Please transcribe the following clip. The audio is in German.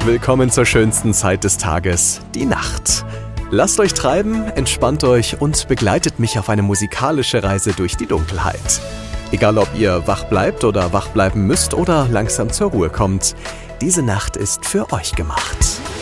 willkommen zur schönsten Zeit des Tages, die Nacht. Lasst euch treiben, entspannt euch und begleitet mich auf eine musikalische Reise durch die Dunkelheit. Egal ob ihr wach bleibt oder wach bleiben müsst oder langsam zur Ruhe kommt, diese Nacht ist für euch gemacht.